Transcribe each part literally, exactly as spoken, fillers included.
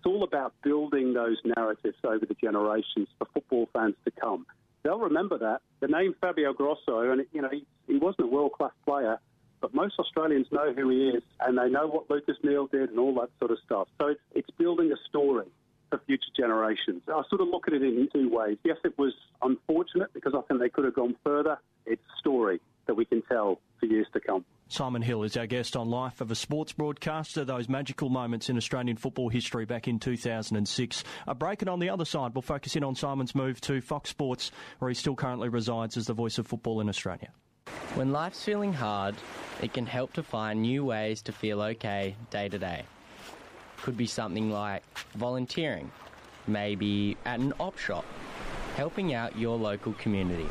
all about building those narratives over the generations for football fans to come. They'll remember that. The name Fabio Grosso, and you know, he, he wasn't a world-class player, but most Australians know who he is, and they know what Lucas Neal did and all that sort of stuff. So it's, it's building a story for future generations. I sort of look at it in two ways. Yes, it was unfortunate because I think they could have gone further. It's a story that we can tell for years to come. Simon Hill is our guest on Life of a Sports Broadcaster, those magical moments in Australian football history back in two thousand six. A break, and on the other side, we'll focus in on Simon's move to Fox Sports, where he still currently resides as the voice of football in Australia. When life's feeling hard, it can help to find new ways to feel okay day to day. Could be something like volunteering, maybe at an op shop, helping out your local community,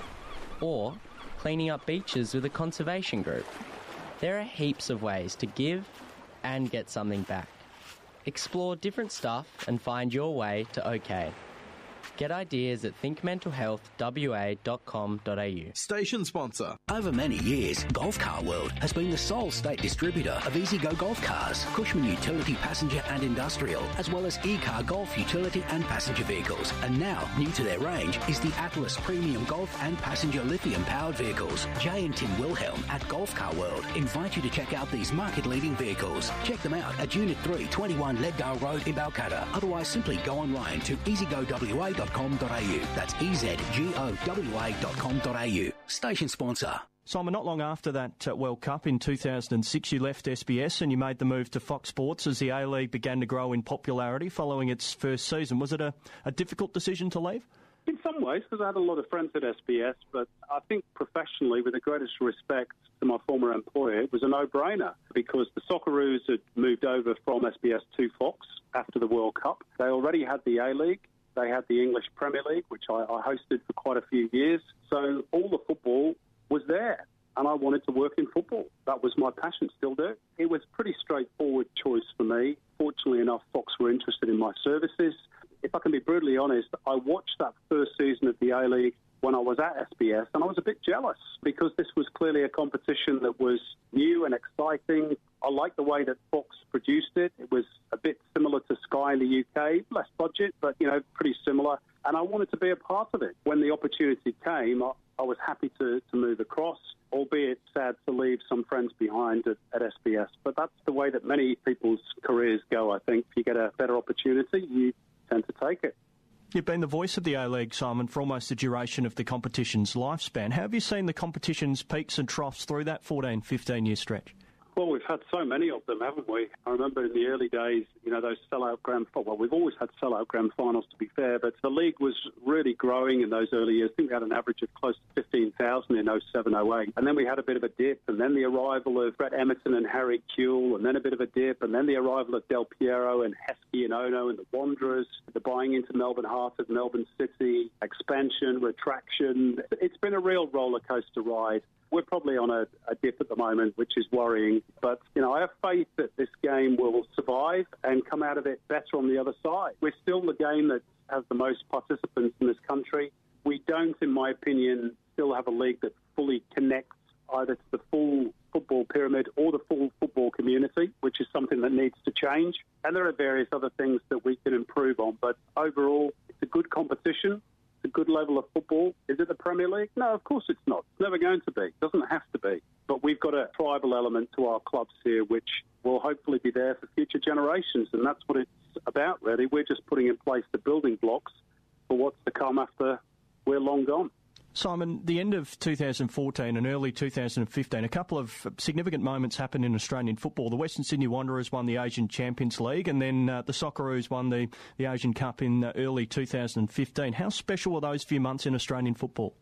or cleaning up beaches with a conservation group. There are heaps of ways to give and get something back. Explore different stuff and find your way to OK. Get ideas at think mental health w a dot com dot a u. Station sponsor. Over many years, Golf Car World has been the sole state distributor of EasyGo golf cars, Cushman Utility Passenger and Industrial, as well as E-Car Golf Utility and Passenger Vehicles. And now, new to their range is the Atlas Premium Golf and Passenger Lithium-powered vehicles. Jay and Tim Wilhelm at Golf Car World invite you to check out these market-leading vehicles. Check them out at Unit three, twenty-one Leadale Road in Balcatta. Otherwise, simply go online to easy go w a dot com dot a u. That's e z g o w a dot com dot a u. Station sponsor. Simon, not long after that uh, World Cup in two thousand six, you left S B S and you made the move to Fox Sports as the A-League began to grow in popularity following its first season. Was it a, a difficult decision to leave? In some ways, because I had a lot of friends at S B S, but I think professionally, with the greatest respect to my former employer, it was a no-brainer because the Socceroos had moved over from S B S to Fox after the World Cup. They already had the A-League. They had the English Premier League, which I, I hosted for quite a few years. So all the football was there, and I wanted to work in football. That was my passion, still do. It was a pretty straightforward choice for me. Fortunately enough, Fox were interested in my services. If I can be brutally honest, I watched that first season of the A-League when I was at S B S, and I was a bit jealous because this was clearly a competition that was new and exciting. I liked the way that Fox produced it. It was a bit similar to Sky in the U K, less budget, but, you know, pretty similar. And I wanted to be a part of it. When the opportunity came, I, I was happy to, to move across, albeit sad to leave some friends behind at, at S B S. But that's the way that many people's careers go, I think. If you get a better opportunity, you tend to take it. You've been the voice of the A-League, Simon, for almost the duration of the competition's lifespan. How have you seen the competition's peaks and troughs through that fourteen, fifteen-year stretch? Well, we've had so many of them, haven't we? I remember in the early days, you know, those sellout grand finals. Well, we've always had sellout grand finals, to be fair, but the league was really growing in those early years. I think we had an average of close to fifteen thousand in oh seven oh eight. And then we had a bit of a dip, and then the arrival of Brett Emerton and Harry Kewell, and then a bit of a dip, and then the arrival of Del Piero and Heskey and Ono and the Wanderers, the buying into Melbourne Heart of Melbourne City, expansion, retraction. It's been a real roller coaster ride. We're probably on a, a dip at the moment, which is worrying. But, you know, I have faith that this game will survive and come out of it better on the other side. We're still the game that has the most participants in this country. We don't, in my opinion, still have a league that fully connects either to the full football pyramid or the full football community, which is something that needs to change. And there are various other things that we can improve on. But overall, it's a good competition. A good level of football. Is it the Premier League? No, of course it's not. It's never going to be. It doesn't have to be. But we've got a tribal element to our clubs here, which will hopefully be there for future generations, and that's what it's about, really. We're just putting in place the building blocks for what's to come after we're long gone. Simon, the end of two thousand fourteen and early two thousand fifteen, a couple of significant moments happened in Australian football. The Western Sydney Wanderers won the Asian Champions League, and then uh, the Socceroos won the, the Asian Cup in uh, early two thousand fifteen. How special were those few months in Australian football?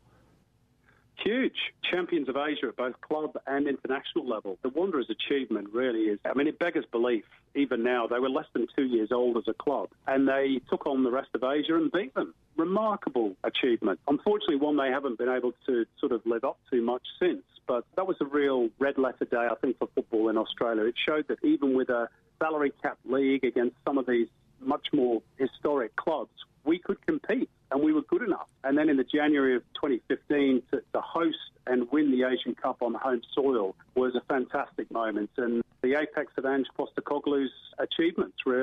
Huge. Champions of Asia at both club and international level. The Wanderers' achievement really is, I mean, it beggars belief. Even now, they were less than two years old as a club, and they took on the rest of Asia and beat them. Remarkable achievement. Unfortunately, one they haven't been able to sort of live up to much since, but that was a real red-letter day, I think, for football in Australia. It showed that even with a salary cap league against some of these much more historic clubs, we could compete, and we were good enough. And then in the January of twenty fifteen, to, to host and win the Asian Cup on home soil was a fantastic moment, and the apex of Ange Postecoglou's achievements, really. It's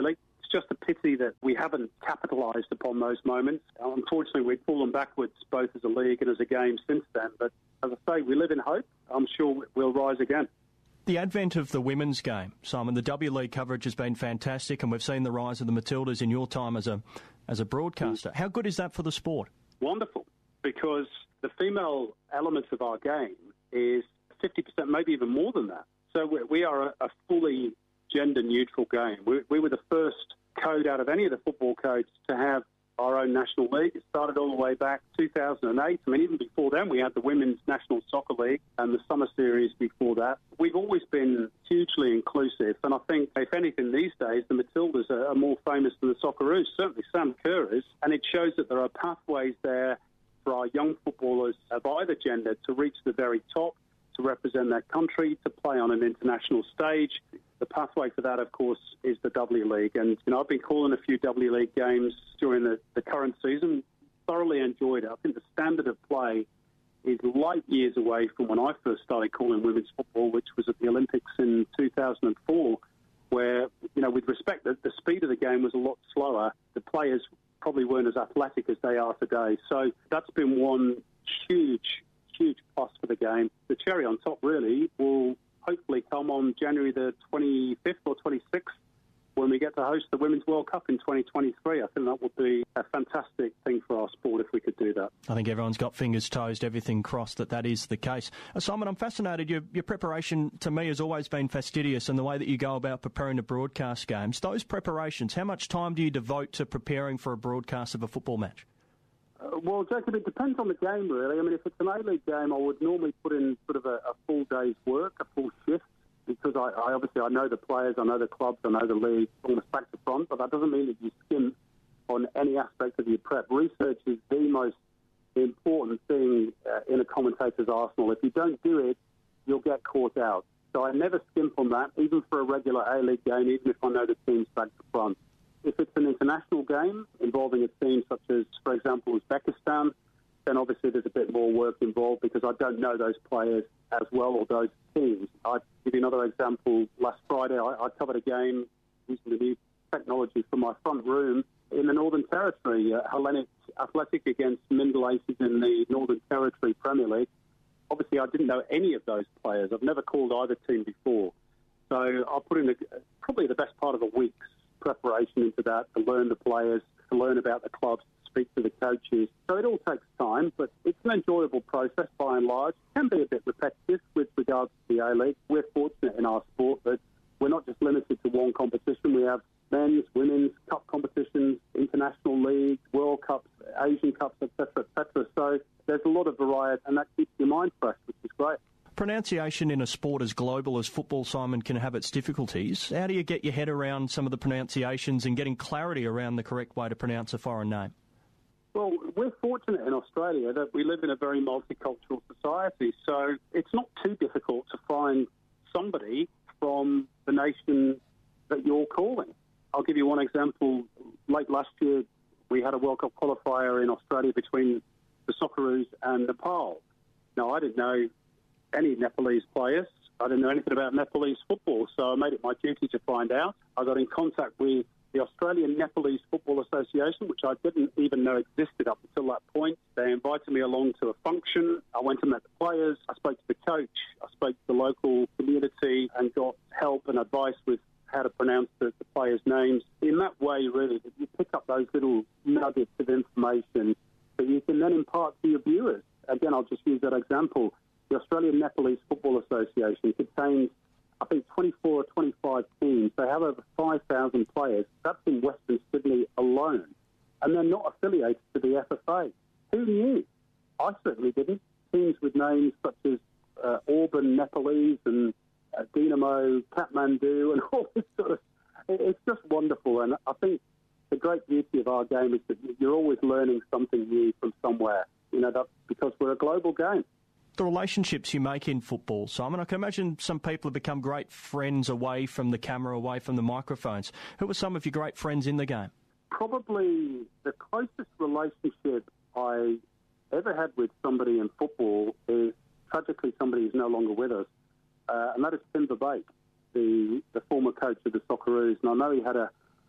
just a pity that we haven't capitalised upon those moments. Unfortunately, we've fallen backwards both as a league and as a game since then. But as I say, we live in hope. I'm sure we'll rise again. The advent of the women's game, Simon, the W League coverage has been fantastic, and we've seen the rise of the Matildas in your time as a as a broadcaster. Mm. How good is that for the sport? Wonderful, because the female elements of our game is fifty percent, maybe even more than that. So we, we are a, a fully gender-neutral game. We, we were the first code out of any of the football codes to have our own national league. It started all the way back two thousand eight. I mean, even before then, we had the Women's National Soccer League and the Summer Series before that. We've always been hugely inclusive, and I think, if anything, these days, the Matildas are, are more famous than the Socceroos. Certainly Sam Kerr is, and it shows that there are pathways there for our young footballers of either gender to reach the very top, to represent their country, to play on an international stage. The pathway for that, of course, is the W League. And, you know, I've been calling a few W League games during the, the current season. Thoroughly enjoyed it. I think the standard of play is light years away from when I first started calling women's football, which was at the Olympics in two thousand four, where, you know, with respect, the, the speed of the game was a lot slower. The players probably weren't as athletic as they are today. So that's been one huge, huge plus for the game. The cherry on top, really, will hopefully come on January the twenty-fifth or twenty-sixth when we get to host the Women's World Cup in twenty twenty-three. I think that would be a fantastic thing for our sport if we could do that. I think everyone's got fingers toes, everything crossed that that is the case. Uh, Simon, I'm fascinated. Your, your preparation, to me, has always been fastidious, and the way that you go about preparing to broadcast games. Those preparations, how much time do you devote to preparing for a broadcast of a football match? Uh, well, Jacob, it depends on the game, really. I mean, if it's an A-League game, I would normally put in sort of a, a full day's work, a full shift, because I, I obviously I know the players, I know the clubs, I know the league, almost back to front, but that doesn't mean that you skim on any aspect of your prep. Research is the most important thing uh, in a commentator's arsenal. If you don't do it, you'll get caught out. So I never skimp on that, even for a regular A-League game, even if I know the team's back to front. If it's an international game involving a team such as, for example, Uzbekistan, then obviously there's a bit more work involved because I don't know those players as well or those teams. I'll give you another example. Last Friday, I, I covered a game using the new technology from my front room in the Northern Territory, uh, Hellenic Athletic against Mindel Aces in the Northern Territory Premier League. Obviously, I didn't know any of those players. I've never called either team before. So I'll put in a, probably the best part of a week's preparation into that, to learn the players, to learn about the clubs, to speak to the coaches. So it all takes time, but it's an enjoyable process by and large. It can be a bit repetitive with regards to the A-League. We're fortunate in our sport that we're not just limited to one competition. We have men's, women's, cup competitions, international leagues, World Cups, Asian Cups, et cetera, et cetera. So there's a lot of variety, and that keeps your mind fresh, which is great. Pronunciation in a sport as global as football, Simon, can have its difficulties. How do you get your head around some of the pronunciations and getting clarity around the correct way to pronounce a foreign name? Well, we're fortunate in Australia that we live in a very multicultural society, so it's not too difficult to find somebody from the nation that you're calling. I'll give you one example. Late last year, we had a World Cup qualifier in Australia between the Socceroos and Nepal. Now, I didn't know any Nepalese players. I didn't know anything about Nepalese football, so I made it my duty to find out. I got in contact with the Australian Nepalese Football Association, which I didn't even know existed up until that point. They invited me along to a function. I went and met the players. I spoke to the coach. I spoke to the local community and got help and advice with how to pronounce the, the players' names. In that way, really, you pick up those little nuggets of information that you can then impart to your viewers. Again, I'll just use that example. The Australian Nepalese Football Association contains, I think, twenty-four or twenty-five teams. They have over five thousand players. That's in Western Sydney alone. And they're not affiliated to the F F A. Who knew? I certainly didn't. Teams with names such as uh, Auburn Nepalese and uh, Dinamo Kathmandu and all this sort of... It's just wonderful. And I think the great beauty of our game is that you're always learning something new from somewhere. You know, that's because we're a global game. The relationships you make in football, Simon, I can imagine some people have become great friends away from the camera, away from the microphones. Who are some of your great friends in the game? Probably the closest relationship I ever had with somebody in football is tragically somebody who's no longer with us, uh, and that is Tim Verbeek, the, the former coach of the Socceroos. And I know he had a,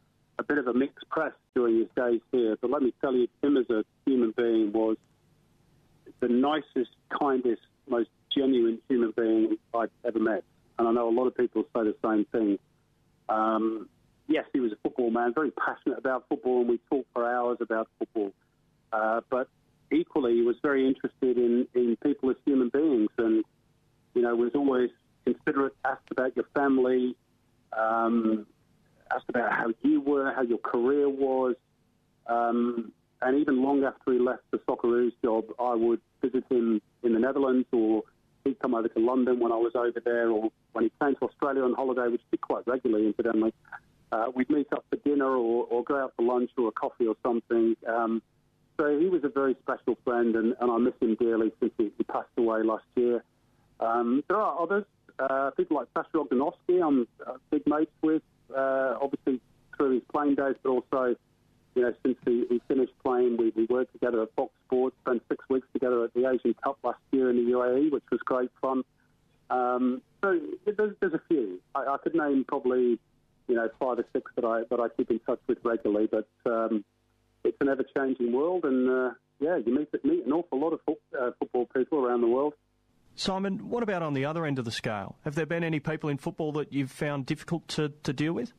a bit of a mixed press during his days here, but let me tell you, him as a human being was the nicest, kindest, most genuine human being I've ever met. And I know a lot of people say the same thing. Um, yes, he was a football man, very passionate about football, and we talked for hours about football. Uh, but equally, he was very interested in, in people as human beings, and, you know, was always considerate, asked about your family, um, asked about how you were, how your career was. Um, and even long after he left the Socceroos job, I would visit him in the Netherlands, or he'd come over to London when I was over there, or when he came to Australia on holiday, which he did quite regularly, incidentally. Uh, we'd meet up for dinner or, or go out for lunch or a coffee or something. Um, so he was a very special friend, and, and I miss him dearly since he, he passed away last year. Um, there are others, uh, people like Sasha Ogdanovsky I'm uh, big mates with, uh, obviously through his playing days, but also, you know, since he, he finished playing, we, we worked together at Fox Sports, spent six weeks together at the Asian Cup last year in the U A E, which was great fun. Um, so there's, there's a few. I, I could name probably, you know, five or six that I that I keep in touch with regularly, but um, it's an ever-changing world, and uh, yeah, you meet, meet an awful lot of fo- uh, football people around the world. Simon, what about on the other end of the scale? Have there been any people in football that you've found difficult to, to deal with?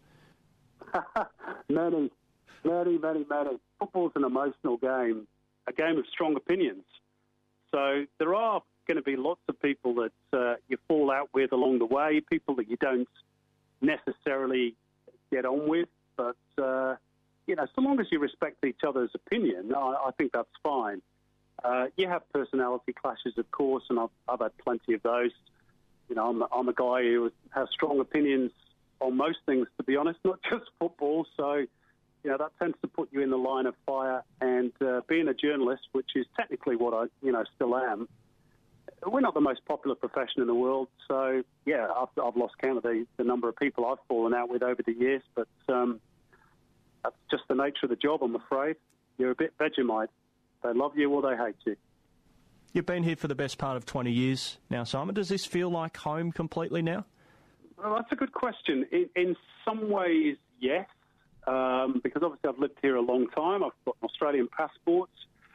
Many. Many, many, many. Football's an emotional game, a game of strong opinions. So there are going to be lots of people that uh, you fall out with along the way, people that you don't necessarily get on with. But, uh, you know, so long as you respect each other's opinion, I, I think that's fine. Uh, you have personality clashes, of course, and I've, I've had plenty of those. You know, I'm, I'm a guy who has strong opinions on most things, to be honest, not just football. So, you know, that tends to put you in the line of fire. And uh, being a journalist, which is technically what I, you know, still am, we're not the most popular profession in the world. So, yeah, I've, I've lost count of the, the number of people I've fallen out with over the years. But um, that's just the nature of the job, I'm afraid. You're a bit Vegemite. They love you or they hate you. You've been here for the best part of twenty years now, Simon. Does this feel like home completely now? Well, that's a good question. In, in some ways, yes. Um, because obviously I've lived here a long time. I've got an Australian passport.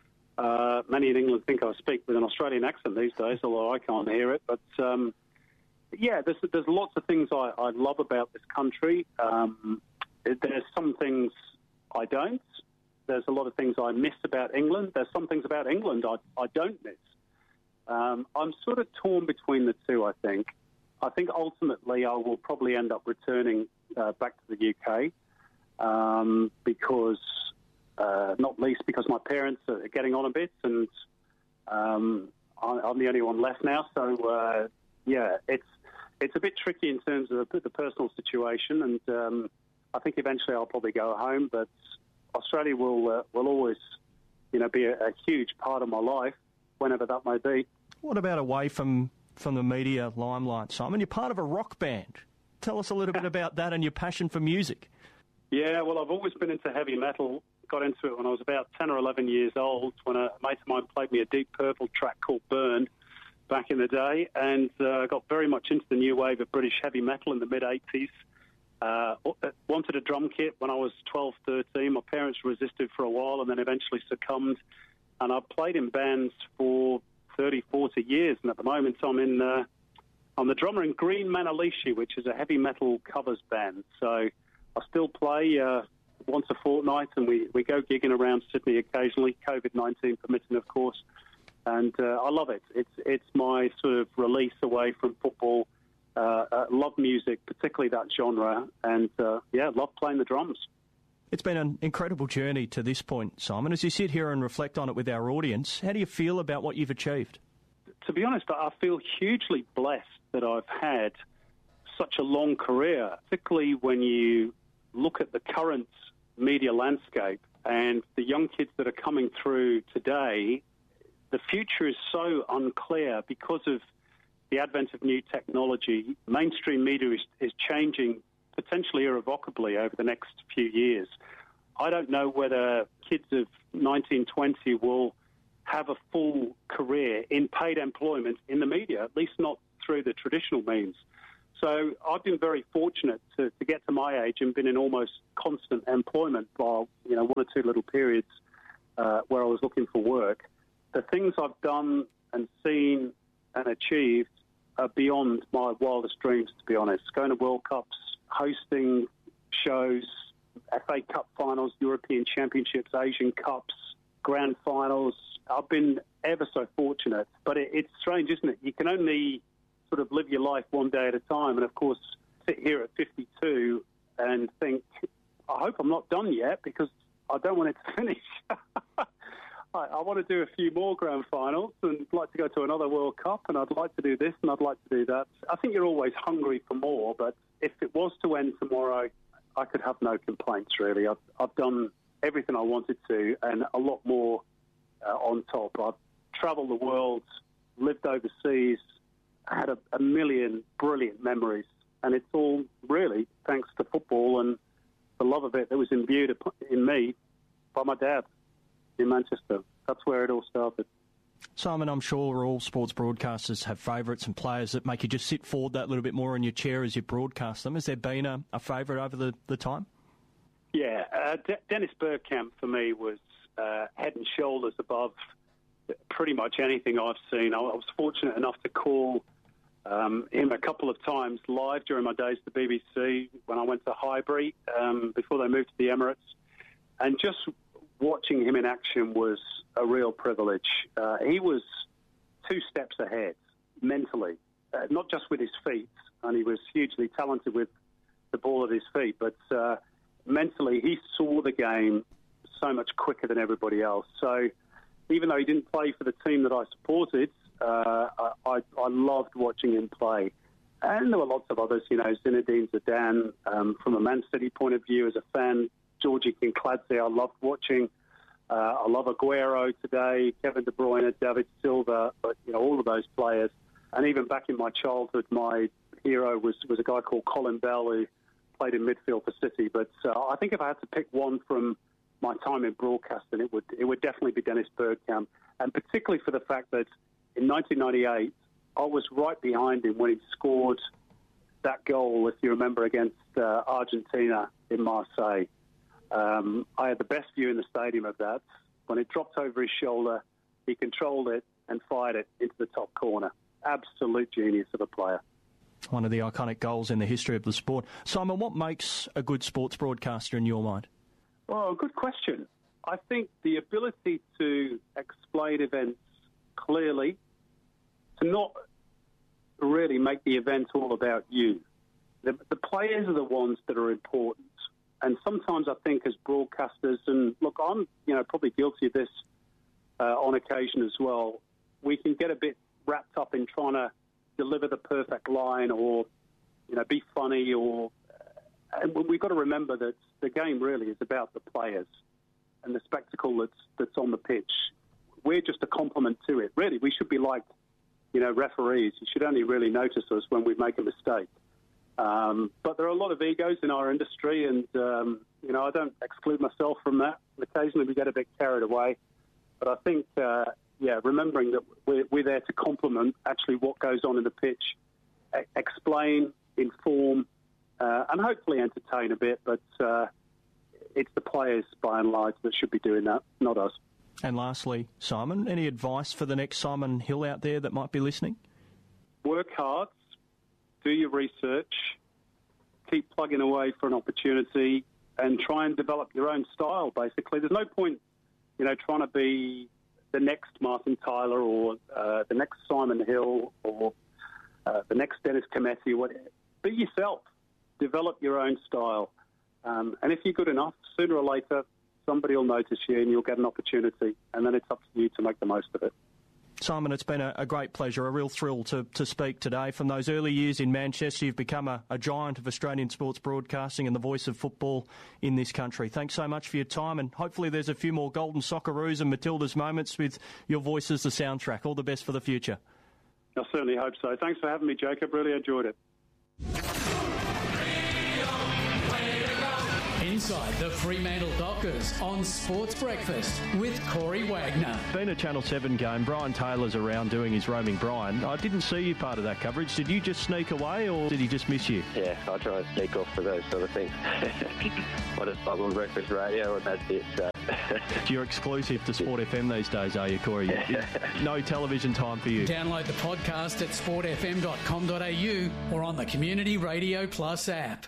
Uh, many in England think I speak with an Australian accent these days, although I can't hear it. But, um, yeah, there's, there's lots of things I, I love about this country. Um, there's some things I don't. There's a lot of things I miss about England. There's some things about England I, I don't miss. Um, I'm sort of torn between the two, I think. I think ultimately I will probably end up returning uh, back to the U K. Um, because, uh, not least because my parents are getting on a bit, and um, I, I'm the only one left now. So, uh, yeah, it's it's a bit tricky in terms of the, the personal situation, and um, I think eventually I'll probably go home. But Australia will uh, will always, you know, be a, a huge part of my life, whenever that may be. What about away from, from the media limelight, Simon? You're part of a rock band. Tell us a little bit about that and your passion for music. Yeah, well, I've always been into heavy metal. Got into it when I was about ten or eleven years old, when a mate of mine played me a Deep Purple track called Burn back in the day, and uh, got very much into the new wave of British heavy metal in the mid-eighties. Uh, wanted a drum kit when I was twelve, thirteen. My parents resisted for a while and then eventually succumbed. And I've played in bands for thirty, forty years, and at the moment I'm in... Uh, I'm the drummer in Green Manalishi, which is a heavy metal covers band. So I still play uh, once a fortnight, and we, we go gigging around Sydney occasionally, COVID nineteen permitting, of course. And uh, I love it. It's it's my sort of release away from football. Uh, uh, love music, particularly that genre, and uh, yeah, love playing the drums. It's been an incredible journey to this point, Simon. As you sit here and reflect on it with our audience, how do you feel about what you've achieved? To be honest, I feel hugely blessed that I've had such a long career, particularly when you look at the current media landscape and the young kids that are coming through today. The future is so unclear because of the advent of new technology. Mainstream media is, is changing potentially irrevocably over the next few years. I don't know whether kids of nineteen, twenty will have a full career in paid employment in the media, at least not through the traditional means. So I've been very fortunate to, to get to my age and been in almost constant employment, while you know one or two little periods uh, where I was looking for work. The things I've done and seen and achieved are beyond my wildest dreams, to be honest. Going to World Cups, hosting shows, F A Cup finals, European Championships, Asian Cups, Grand Finals. I've been ever so fortunate, but it, it's strange, isn't it? You can only sort of live your life one day at a time, and of course sit here at fifty-two and think, I hope I'm not done yet, because I don't want it to finish. I, I want to do a few more Grand Finals and I'd like to go to another World Cup, and I'd like to do this and I'd like to do that. I think you're always hungry for more, but if it was to end tomorrow, I could have no complaints, really. I've, I've done everything I wanted to and a lot more uh, on top. I've travelled the world, lived overseas, had a, a million brilliant memories, and it's all really thanks to football and the love of it that was imbued in me by my dad in Manchester. That's where it all started. Simon, I'm sure all sports broadcasters have favourites and players that make you just sit forward that little bit more in your chair as you broadcast them. Has there been a, a favourite over the, the time? Yeah, uh, De- Dennis Bergkamp for me was uh, head and shoulders above pretty much anything I've seen. I, I was fortunate enough to call um, him a couple of times live during my days at the B B C when I went to Highbury um, before they moved to the Emirates. And just watching him in action was a real privilege. Uh, he was two steps ahead mentally, uh, not just with his feet, and he was hugely talented with the ball at his feet, but uh, mentally he saw the game so much quicker than everybody else. So even though he didn't play for the team that I supported, uh, I, I loved watching him play. And there were lots of others, you know, Zinedine Zidane, um, from a Man City point of view as a fan, Georgie Kinkladze, I loved watching. Uh, I love Aguero today, Kevin De Bruyne, David Silva, but, you know, all of those players. And even back in my childhood, my hero was, was a guy called Colin Bell, who played in midfield for City. But uh, I think if I had to pick one from my time in broadcasting, it would it would definitely be Dennis Bergkamp. And particularly for the fact that in nineteen ninety-eight, I was right behind him when he scored that goal, if you remember, against uh, Argentina in Marseille. Um, I had the best view in the stadium of that. When it dropped over his shoulder, he controlled it and fired it into the top corner. Absolute genius of a player. One of the iconic goals in the history of the sport. Simon, what makes a good sports broadcaster in your mind? Well, good question. I think the ability to explain events clearly, to not really make the event all about you. The, the players are the ones that are important. And sometimes I think as broadcasters, and look, I'm you know probably guilty of this uh, on occasion as well, we can get a bit wrapped up in trying to deliver the perfect line or, you know, be funny, or and we've got to remember that the game really is about the players and the spectacle that's that's on the pitch. We're just a complement to it. Really, we should be like, you know, referees. You should only really notice us when we make a mistake. Um, but there are a lot of egos in our industry, and, um, you know, I don't exclude myself from that. Occasionally we get a bit carried away. But I think, uh, yeah, remembering that we're, we're there to complement actually what goes on in the pitch, e- explain, inform, uh, and hopefully entertain a bit. But uh, it's the players, by and large, that should be doing that, not us. And lastly, Simon, any advice for the next Simon Hill out there that might be listening? Work hard. Do your research, keep plugging away for an opportunity, and try and develop your own style, basically. There's no point, you know, trying to be the next Martin Tyler or uh, the next Simon Hill or uh, the next Dennis Cometti. Whatever. Be yourself. Develop your own style. Um, and if you're good enough, sooner or later, somebody will notice you and you'll get an opportunity. And then it's up to you to make the most of it. Simon, it's been a, a great pleasure, a real thrill to, to speak today. From those early years in Manchester, you've become a, a giant of Australian sports broadcasting and the voice of football in this country. Thanks so much for your time, and hopefully there's a few more Golden Socceroos and Matildas moments with your voice as the soundtrack. All the best for the future. I certainly hope so. Thanks for having me, Jacob. Really enjoyed it. It's Inside the Fremantle Dockers on Sports Breakfast with Corey Wagner. Been a Channel seven game. Brian Taylor's around doing his roaming Brian. I didn't see you part of that coverage. Did you just sneak away or did he just miss you? Yeah, I try and sneak off for those sort of things. I just love on breakfast radio and that's it. So. You're exclusive to Sport F M these days, are you, Corey? No television time for you. Download the podcast at sport f m dot com dot a u or on the Community Radio Plus app.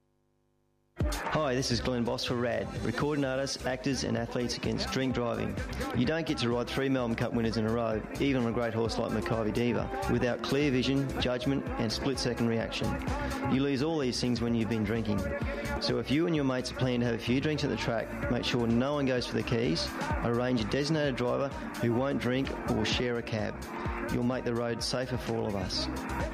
Hi, this is Glenn Boss for RAD, recording artists, actors and athletes against drink driving. You don't get to ride three Melbourne Cup winners in a row, even on a great horse like Maccabi Diva, without clear vision, judgment and split-second reaction. You lose all these things when you've been drinking. So if you and your mates are planning to have a few drinks at the track, make sure no one goes for the keys, arrange a designated driver who won't drink or will share a cab. You'll make the road safer for all of us.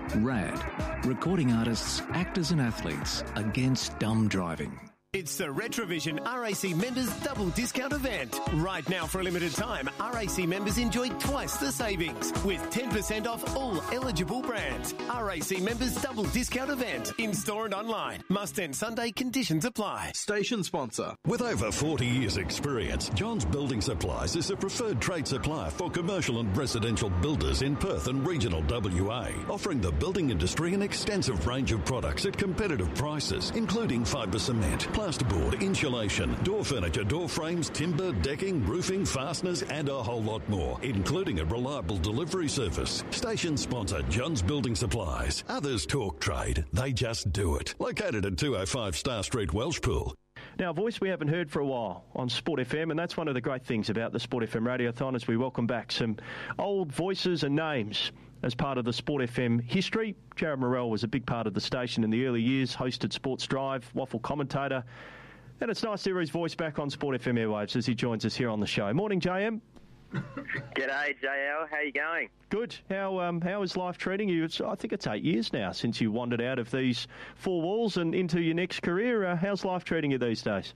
RAD, recording artists, actors and athletes against dumb driving. It's the Retrovision R A C Members Double Discount Event. Right now, for a limited time, R A C members enjoy twice the savings with ten percent off all eligible brands. R A C Members Double Discount Event. In-store and online. Must end Sunday. Conditions apply. Station sponsor. With over forty years experience, Johns Building Supplies is the preferred trade supplier for commercial and residential builders in Perth and regional W A, offering the building industry an extensive range of products at competitive prices, including fibre cement, plasterboard, insulation, door furniture, door frames, timber, decking, roofing, fasteners and a whole lot more, including a reliable delivery service. Station sponsor Johns Building Supplies. Others talk trade, they just do it. Located at two oh five Star Street, Welshpool. Now, a voice we haven't heard for a while on Sport F M, and that's one of the great things about the Sport F M Radiothon as we welcome back some old voices and names as part of the Sport F M history. Jared Morrell was a big part of the station in the early years, hosted Sports Drive, waffle commentator, and it's nice to hear his voice back on Sport F M airwaves as he joins us here on the show. Morning, J M. G'day, J L. How you going? Good. How um, how is life treating you? It's, I think it's eight years now since you wandered out of these four walls and into your next career. Uh, how's life treating you these days?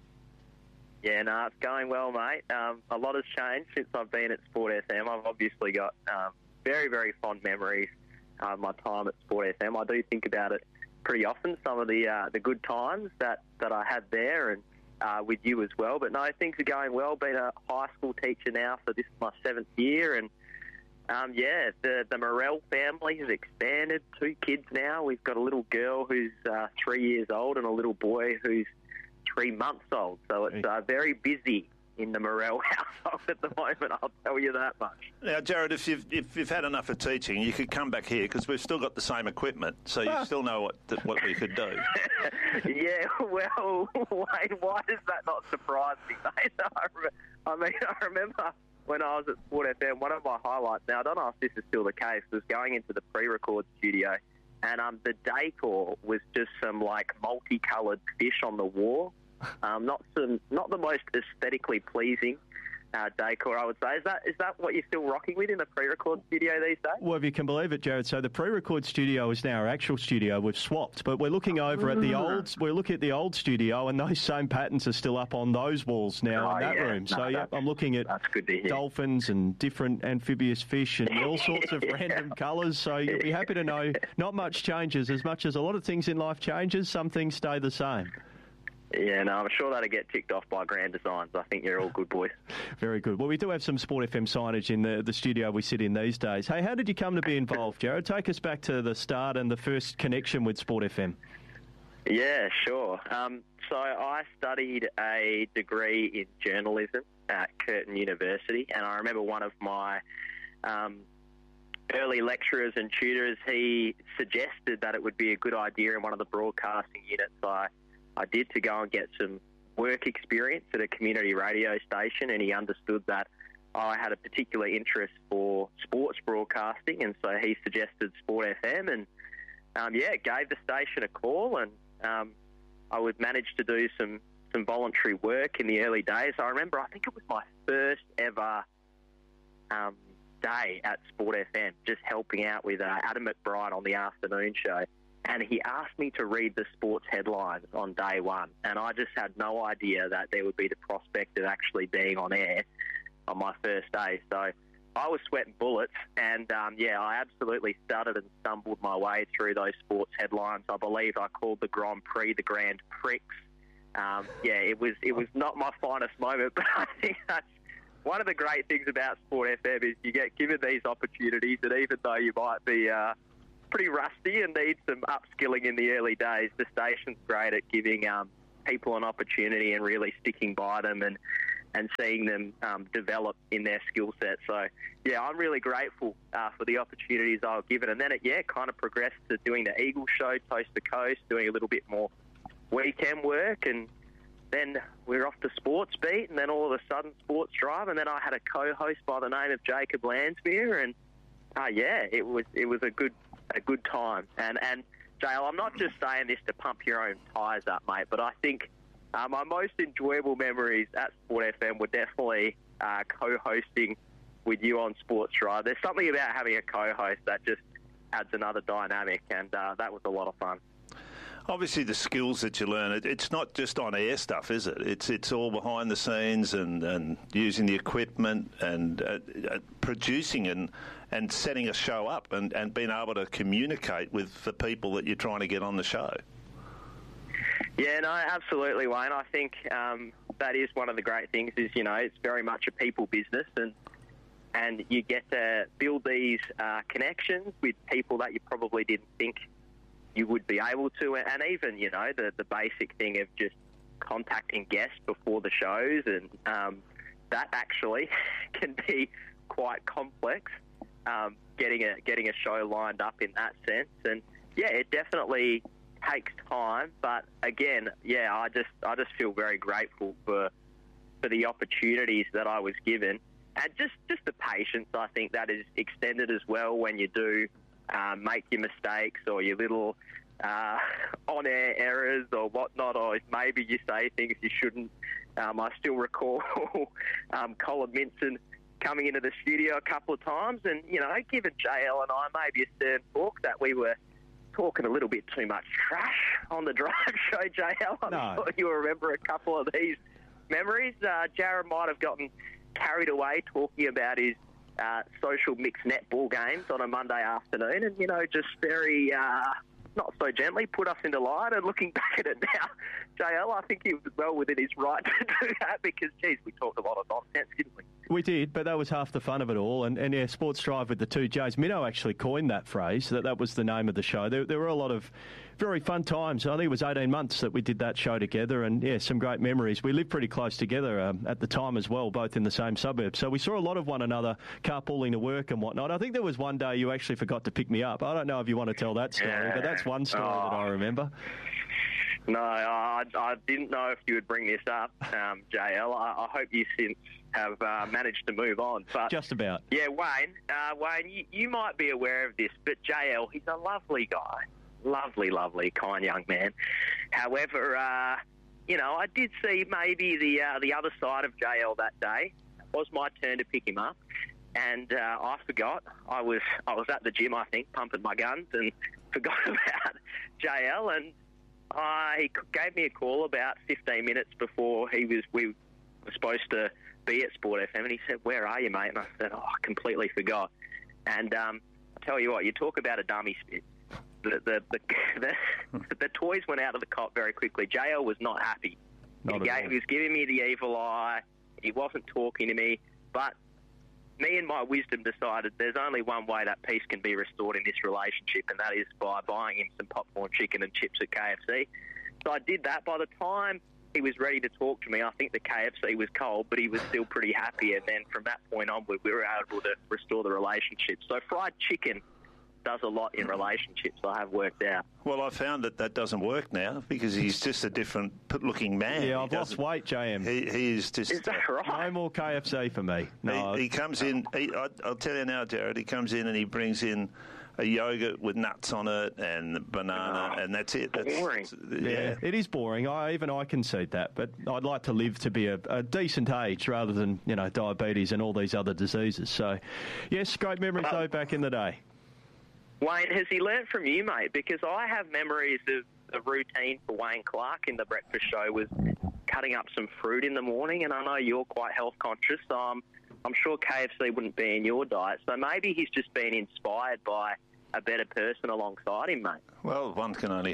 Yeah, no, it's going well, mate. Um, a lot has changed since I've been at Sport F M. I've obviously got um, very, very fond memories of my time at Sport F M. I do think about it pretty often, some of the uh, the good times that, that I had there and uh, with you as well. But no, things are going well. Been a high school teacher now for this is my seventh year. And, um, yeah, the, the Morrell family has expanded. Two kids now. We've got a little girl who's uh, three years old and a little boy who's three months old. So it's uh, very busy in the Morrell household at the moment, I'll tell you that much. Now, Jared, if you've, if you've had enough of teaching, you could come back here because we've still got the same equipment, so you ah. still know what what we could do. Yeah, well, Wayne, why does that not surprise me, mate? I mean, I remember when I was at Sport F M, one of my highlights, now I don't know if this is still the case, was going into the pre-record studio and um, the decor was just some, like, multicoloured fish on the wall. Um, not some, not the most aesthetically pleasing uh, decor, I would say. Is that is that what you're still rocking with in the pre-record studio these days? Well, if you can believe it, Jared. So the pre-record studio is now our actual studio. We've swapped, but we're looking over at the old. We're looking at the old studio, and those same patterns are still up on those walls now oh, in that yeah. room. No, so yeah, I'm looking at dolphins and different amphibious fish and all sorts of random colours. So you'll be happy to know not much changes. As much as a lot of things in life changes, some things stay the same. Yeah, no, I'm sure that'll get ticked off by Grand Designs. I think you're all good boys. Very good. Well, we do have some Sport F M signage in the, the studio we sit in these days. Hey, how did you come to be involved, Jared? Take us back to the start and the first connection with Sport F M. Yeah, sure. Um, so I studied a degree in journalism at Curtin University, and I remember one of my um, early lecturers and tutors, he suggested that it would be a good idea in one of the broadcasting units I I did to go and get some work experience at a community radio station, and he understood that I had a particular interest for sports broadcasting, and so he suggested Sport F M, and um, yeah, gave the station a call, and um, I would manage to do some, some voluntary work in the early days. I remember, I think it was my first ever um, day at Sport F M, just helping out with uh, Adam McBride on the afternoon show. And he asked me to read the sports headlines on day one. And I just had no idea that there would be the prospect of actually being on air on my first day. So I was sweating bullets. And, um, yeah, I absolutely stuttered and stumbled my way through those sports headlines. I believe I called the Grand Prix the Grand Prix um, yeah, it was it was not my finest moment, but I think that's one of the great things about Sport F M is you get given these opportunities, and even though you might be uh, pretty rusty and need some upskilling in the early days, the station's great at giving um, people an opportunity and really sticking by them and, and seeing them um, develop in their skill set. So, yeah, I'm really grateful uh, for the opportunities I was given. And then it, yeah, kind of progressed to doing the Eagle Show, Coast to Coast, doing a little bit more weekend work, and then we were off to Sports Beat, and then all of a sudden Sports Drive, and then I had a co-host by the name of Jacob Landsmere, and uh, yeah, it was it was a good a good time. And and J L, I'm not just saying this to pump your own tyres up, mate, but I think uh, my most enjoyable memories at Sport F M were definitely uh, co-hosting with you on Sports Drive. There's something about having a co-host that just adds another dynamic, and uh, that was a lot of fun. Obviously, the skills that you learn, it, it's not just on air stuff, is it? It's it's all behind the scenes and, and using the equipment and uh, uh, producing and and setting a show up and, and being able to communicate with the people that you're trying to get on the show. Yeah, no, absolutely, Wayne. I think um, that is one of the great things is, you know, it's very much a people business, and and you get to build these uh, connections with people that you probably didn't think you would be able to, and even, you know, the, the basic thing of just contacting guests before the shows, and um, that actually can be quite complex, um, getting a getting a show lined up in that sense. And yeah, it definitely takes time, but again, yeah, I just I just feel very grateful for for the opportunities that I was given, and just, just the patience I think that is extended as well when you do Uh, make your mistakes or your little uh, on-air errors or whatnot, or maybe you say things you shouldn't. Um, I still recall um, Colin Minson coming into the studio a couple of times, and, you know, given J L and I maybe a stern talk that we were talking a little bit too much trash on the drive show, J L. I'm no. sure you remember a couple of these memories. Uh, Jared might have gotten carried away talking about his Uh, social mixed netball games on a Monday afternoon, and, you know, just very uh, not so gently put us into line. And looking back at it now, J L, I think he was well within his right to do that because, geez, we talked a lot of nonsense, didn't we? We did, but that was half the fun of it all. And, and yeah, Sports Drive with the two J's. Minnow actually coined that phrase. That that was the name of the show. There, there were a lot of very fun times. I think it was eighteen months that we did that show together, and yeah, some great memories. We lived pretty close together um, at the time as well, both in the same suburb. So we saw a lot of one another, carpooling to work and whatnot. I think there was one day you actually forgot to pick me up. I don't know if you want to tell that story, yeah. but that's one story oh. that I remember. No, I, I didn't know if you would bring this up, um, J L. I, I hope you since have uh, managed to move on. But just about. Yeah, Wayne, uh, Wayne, you, you might be aware of this, but J L, he's a lovely guy. Lovely, lovely, kind young man. However, uh, you know, I did see maybe the uh, the other side of J L that day. It was my turn to pick him up, and uh, I forgot. I was I was at the gym, I think, pumping my guns, and forgot about J L. And uh, he gave me a call about fifteen minutes before he was we were supposed to be at Sport F M, and he said, "Where are you, mate?" And I said, "Oh, I completely forgot." And um, I tell you what, you talk about a dummy spit. The the, the the the toys went out of the cot very quickly. J L was not happy. Not he, gave, he was giving me the evil eye. He wasn't talking to me. But me and my wisdom decided there's only one way that peace can be restored in this relationship, and that is by buying him some popcorn chicken and chips at K F C. So I did that. By the time he was ready to talk to me, I think the K F C was cold, but he was still pretty happy. And then from that point onward, we were able to restore the relationship. So fried chicken does a lot in relationships, I have worked out. Well, I found that that doesn't work now because he's just a different looking man. Yeah, I've lost weight, J M. He, he is just... Is that right? No more K F C for me. No, He, he comes in... He, I, I'll tell you now, Jared, he comes in and he brings in a yogurt with nuts on it and banana, oh, and that's it. That's boring. Yeah. yeah, it is boring. I even I concede that, but I'd like to live to be a, a decent age rather than, you know, diabetes and all these other diseases. So, yes, great memories, though, back in the day. Wayne, has he learnt from you, mate? Because I have memories of the routine for Wayne Clark in the breakfast show was cutting up some fruit in the morning, and I know you're quite health conscious, so I'm, I'm sure K F C wouldn't be in your diet. So maybe he's just been inspired by a better person alongside him, mate. Well, one can only hope.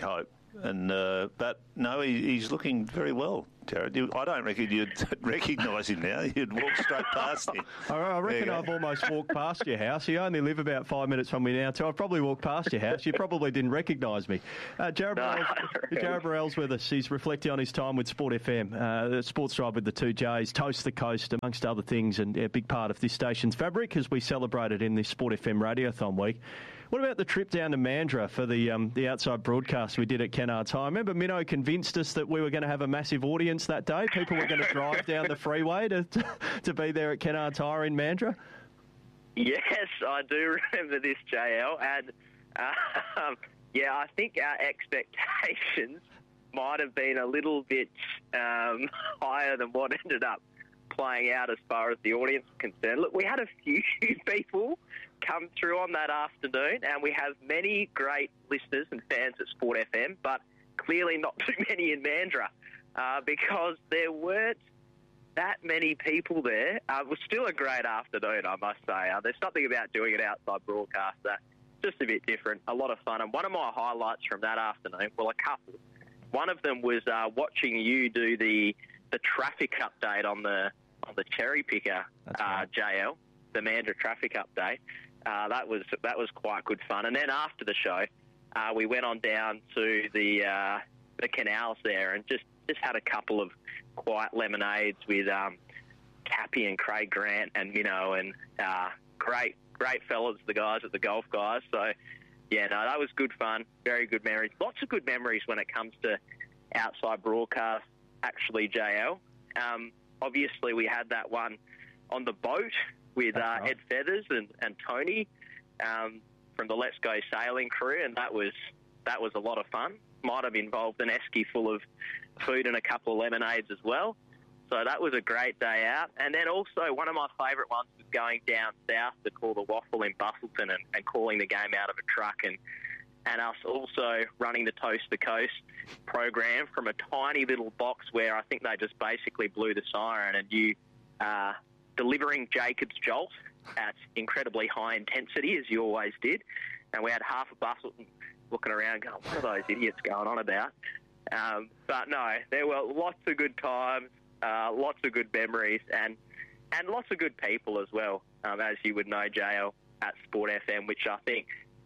And uh, but no, he, he's looking very well, Jared. You, I don't reckon you'd recognise him now. You'd walk straight past him. I, I reckon I've almost walked past your house. You only live about five minutes from me now, so I've probably walked past your house. You probably didn't recognise me. Uh, Jared, no, Burrell's, Jared Burrell's with us. He's reflecting on his time with Sport F M, uh, the Sports Drive with the two J's, Toast the Coast, amongst other things, and a big part of this station's fabric as we celebrated in this Sport F M Radiothon week. What about the trip down to Mandurah for the um, the outside broadcast we did at Kennards High? I remember Minnow convinced us that we were going to have a massive audience that day. People were going to drive down the freeway to, to to be there at Kennards High in Mandurah. Yes, I do remember this, J L. And, um, yeah, I think our expectations might have been a little bit um, higher than what ended up playing out as far as the audience is concerned. Look, we had a few people come through on that afternoon, and we have many great listeners and fans at Sport F M, but clearly not too many in Mandurah uh, because there weren't that many people there. Uh, it was still a great afternoon, I must say. Uh, there's something about doing an outside broadcast that's just a bit different, a lot of fun. And one of my highlights from that afternoon, well, a couple. One of them was uh, watching you do the the traffic update on the on the cherry picker, uh, right. J L, the Mandurah traffic update. Uh, that was that was quite good fun. And then after the show, uh, we went on down to the uh, the canals there and just, just had a couple of quiet lemonades with um, Cappy and Craig Grant and Minnow and uh, great great fellas, the guys at the Golf Guys. So yeah, no, that was good fun. Very good memories. Lots of good memories when it comes to outside broadcast. Actually, J L. Um, obviously, we had that one on the boat with uh, right. Ed Feathers and, and Tony um, from the Let's Go Sailing crew, and that was that was a lot of fun. Might have involved an esky full of food and a couple of lemonades as well. So that was a great day out. And then also one of my favourite ones was going down south to call the Waffle in Busselton and, and calling the game out of a truck, and and us also running the Toast the Coast program from a tiny little box where I think they just basically blew the siren, and you uh, delivering Jacob's Jolt at incredibly high intensity, as you always did. And we had half of Busselton looking around going, what are those idiots going on about? Um, but no, there were lots of good times, uh, lots of good memories, and and lots of good people as well, um, as you would know, J L, at Sport F M, which I think,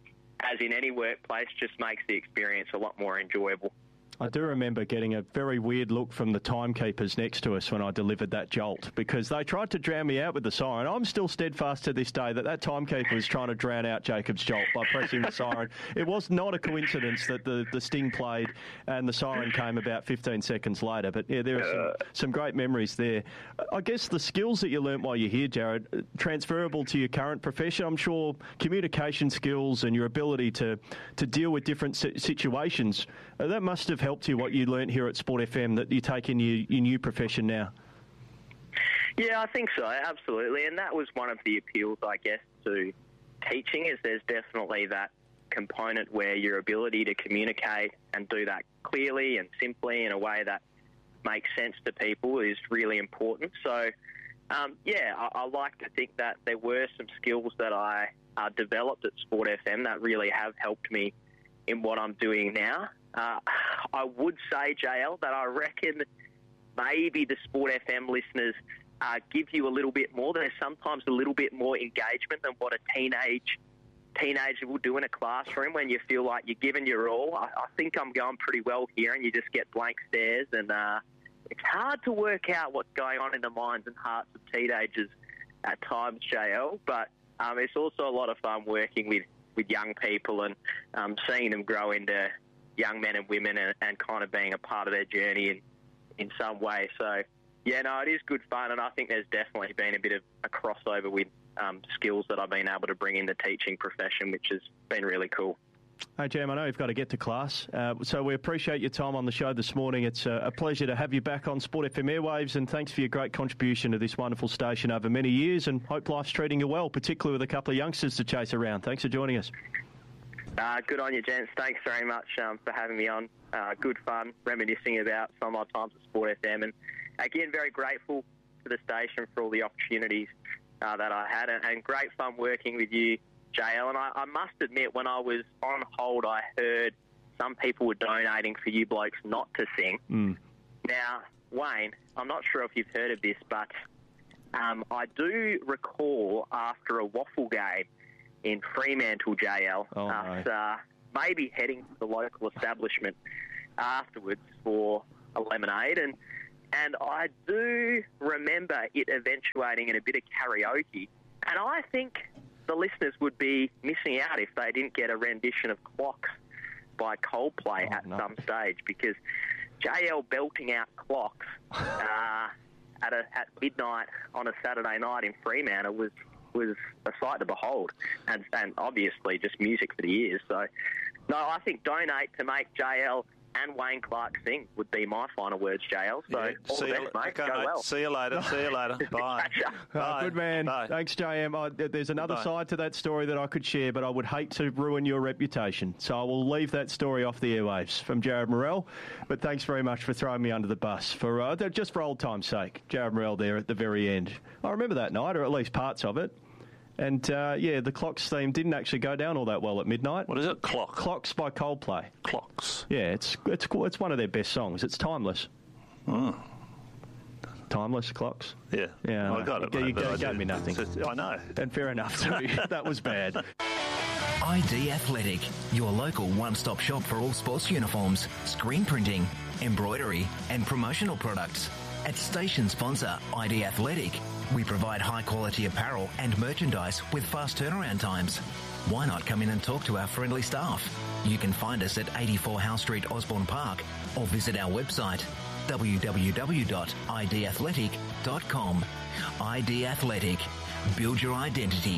as in any workplace, just makes the experience a lot more enjoyable. I do remember getting a very weird look from the timekeepers next to us when I delivered that jolt, because they tried to drown me out with the siren. I'm still steadfast to this day that that timekeeper was trying to drown out Jacob's Jolt by pressing the siren. It was not a coincidence that the, the sting played and the siren came about fifteen seconds later. But yeah, there are some, some great memories there. I guess the skills that you learnt while you're here, Jared, transferable to your current profession. I'm sure communication skills and your ability to, to deal with different situations, uh, that must have helped you, what you learnt here at Sport F M, that you take in your, your new profession now. Yeah, I think so, absolutely. And that was one of the appeals, I guess, to teaching, is there's definitely that component where your ability to communicate and do that clearly and simply in a way that makes sense to people is really important. So, um, yeah, I, I like to think that there were some skills that I uh, developed at Sport F M that really have helped me in what I'm doing now. Uh, I would say, J L, that I reckon maybe the Sport F M listeners uh, give you a little bit more. There's sometimes a little bit more engagement than what a teenage teenager will do in a classroom when you feel like you're giving your all. I, I think I'm going pretty well here, and you just get blank stares, and uh, it's hard to work out what's going on in the minds and hearts of teenagers at times, J L, but um, it's also a lot of fun working with, with young people and um, seeing them grow into young men and women and, and kind of being a part of their journey in, in some way. So, yeah, no, it is good fun, and I think there's definitely been a bit of a crossover with um, skills that I've been able to bring in the teaching profession, which has been really cool. Hey, Jam, I know you've got to get to class, uh, so we appreciate your time on the show this morning. It's a, a pleasure to have you back on Sport F M airwaves, and thanks for your great contribution to this wonderful station over many years, and hope life's treating you well, particularly with a couple of youngsters to chase around. Thanks for joining us. Uh, good on you, gents. Thanks very much um, for having me on. Uh, good fun, reminiscing about some of my times at Sport F M. And again, very grateful to the station for all the opportunities uh, that I had, and, and great fun working with you, J L. And I, I must admit, when I was on hold, I heard some people were donating for you blokes not to sing. Mm. Now, Wayne, I'm not sure if you've heard of this, but um, I do recall after a waffle game in Fremantle, J L, oh, us no. uh, maybe heading to the local establishment afterwards for a lemonade, and and I do remember it eventuating in a bit of karaoke, and I think the listeners would be missing out if they didn't get a rendition of Clocks by Coldplay oh, at no. some stage, because J L belting out Clocks uh, at, a, at midnight on a Saturday night in Fremantle was was a sight to behold, and, and obviously just music for the ears. So, no, I think donate to make J L and Wayne Clark sing would be my final words, J L. So, Yeah. all See the you, best, mate. okay, Go mate. well. See you later. See you later. Bye. Oh, Bye. good man. Bye. Thanks, J M. Oh, there's another Bye. side to that story that I could share, but I would hate to ruin your reputation. So I will leave that story off the airwaves from Jared Morrell. But thanks very much for throwing me under the bus, for uh, just for old time's sake. Jared Morrell there at the very end. I remember that night, or at least parts of it. And, uh, yeah, the Clocks theme didn't actually go down all that well at midnight. What is it? Clock. Clocks by Coldplay. Clocks. Yeah, it's it's cool. It's one of their best songs. It's timeless. Oh. Timeless Clocks. Yeah. Yeah, I got it. You, mate, you but gave, I gave me do- nothing. it's- I know. And fair enough, too. That was bad. I D Athletic, your local one-stop shop for all sports uniforms, screen printing, embroidery and promotional products. At station sponsor I D Athletic, we provide high-quality apparel and merchandise with fast turnaround times. Why not come in and talk to our friendly staff? You can find us at eighty-four Howe Street, Osborne Park, or visit our website w w w dot i d athletic dot com. I D Athletic. Build your identity.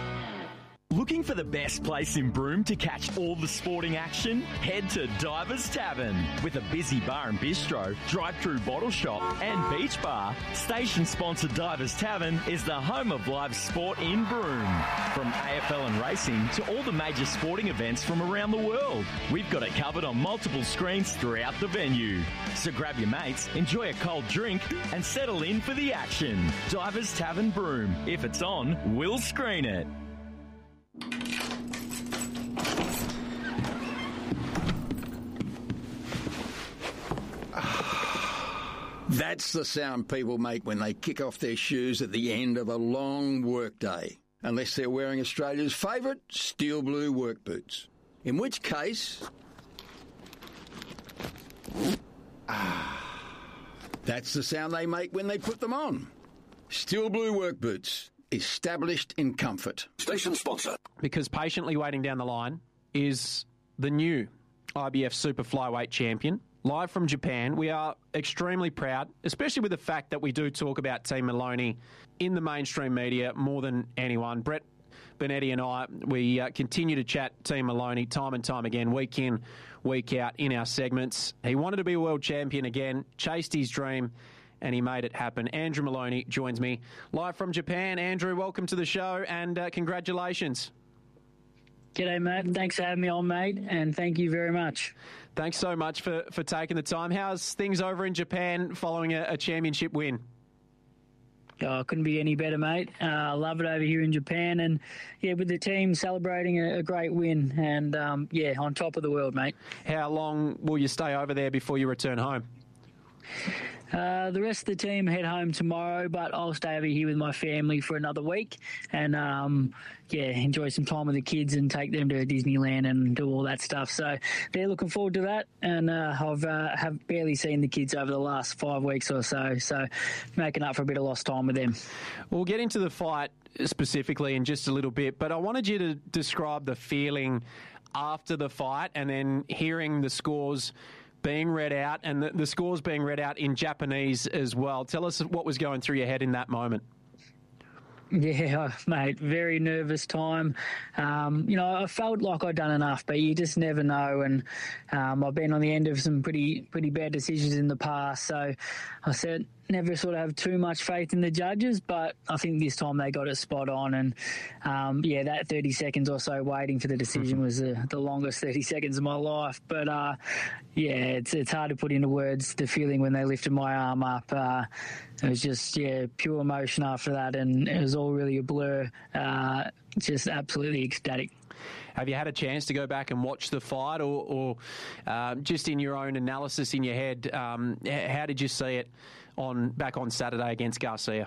Looking for the best place in Broome to catch all the sporting action? Head to Divers Tavern. With a busy bar and bistro, drive-through bottle shop and beach bar, station-sponsored Divers Tavern is the home of live sport in Broome. From A F L and racing to all the major sporting events from around the world, we've got it covered on multiple screens throughout the venue. So grab your mates, enjoy a cold drink and settle in for the action. Divers Tavern Broome. If it's on, we'll screen it. That's the sound people make when they kick off their shoes at the end of a long workday. Unless they're wearing Australia's favourite steel blue work boots. In which case... Ah, that's the sound they make when they put them on. Steel blue work boots. Established in comfort. Station sponsor. Because patiently waiting down the line is the new I B F Super Flyweight champion. Live from Japan, we are extremely proud, especially with the fact that we do talk about Team Maloney in the mainstream media more than anyone. Brett Benetti and I, we uh, continue to chat Team Maloney time and time again, week in, week out in our segments. He wanted to be a world champion again, chased his dream, and he made it happen. Andrew Maloney joins me live from Japan. Andrew, welcome to the show, and uh, congratulations. G'day, mate. Thanks for having me on, mate, and thank you very much. Thanks so much for, for taking the time. How's things over in Japan following a, a championship win? Oh, couldn't be any better, mate. I uh, love it over here in Japan, and, yeah, with the team celebrating a, a great win, and, um, yeah, on top of the world, mate. How long will you stay over there before you return home? Uh, the rest of the team head home tomorrow, but I'll stay over here with my family for another week and, um, yeah, enjoy some time with the kids and take them to Disneyland and do all that stuff. So they're looking forward to that, and uh, I've uh, have barely seen the kids over the last five weeks or so, so making up for a bit of lost time with them. We'll get into the fight specifically in just a little bit, but I wanted you to describe the feeling after the fight and then hearing the scores being read out, and the, the scores being read out in Japanese as well. Tell us what was going through your head in that moment. Yeah, mate, very nervous time. Um, you know, I felt like I'd done enough, but you just never know. And um, I've been on the end of some pretty pretty bad decisions in the past. So I said, never sort of have too much faith in the judges, but I think this time they got it spot on. And, um, yeah, that thirty seconds or so waiting for the decision was the, the longest thirty seconds of my life. But, uh, yeah, it's it's hard to put into words the feeling when they lifted my arm up. Uh, it was just, yeah, pure emotion after that, and it was all really a blur, uh, just absolutely ecstatic. Have you had a chance to go back and watch the fight, or, or um, just in your own analysis in your head, um, how did you see it on back on Saturday against Garcia?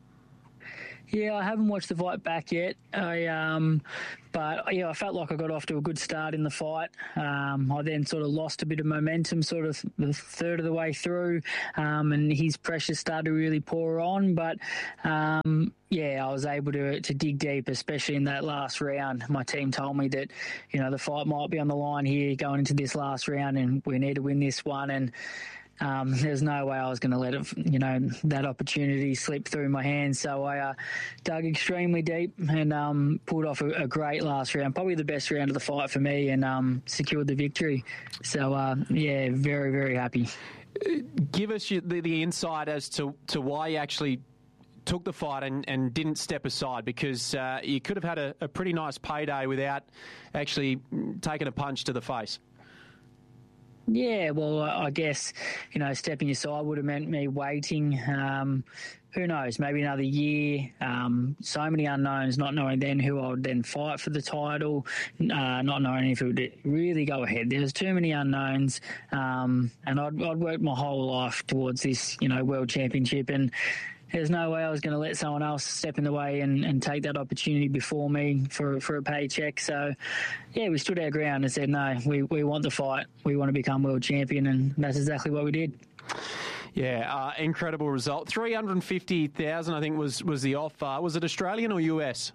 Yeah, I haven't watched the fight back yet. I, um, but yeah, I felt like I got off to a good start in the fight. Um, I then sort of lost a bit of momentum, sort of the third of the way through, um, and his pressure started to really pour on. But um, yeah, I was able to to dig deep, especially in that last round. My team told me that, you know, the fight might be on the line here going into this last round, and we need to win this one. And Um, there's no way I was going to let it, you know, that opportunity slip through my hands. So I uh, dug extremely deep and um, pulled off a, a great last round, probably the best round of the fight for me, and um, secured the victory. So, uh, yeah, very, very happy. Give us the, the insight as to, to why you actually took the fight and, and didn't step aside, because uh, you could have had a, a pretty nice payday without actually taking a punch to the face. Yeah, well, I guess, you know, stepping aside would have meant me waiting. Um, who knows, maybe another year. Um, so many unknowns, not knowing then who I would then fight for the title, uh, not knowing if it would really go ahead. There was too many unknowns, um, and I'd, I'd worked my whole life towards this, you know, world championship, and there's no way I was going to let someone else step in the way and, and take that opportunity before me for, for a paycheck. So, yeah, we stood our ground and said, no, we, we want the fight. We want to become world champion, and that's exactly what we did. Yeah, uh, incredible result. three hundred fifty thousand, I think, was, was the offer. Was it Australian or U S?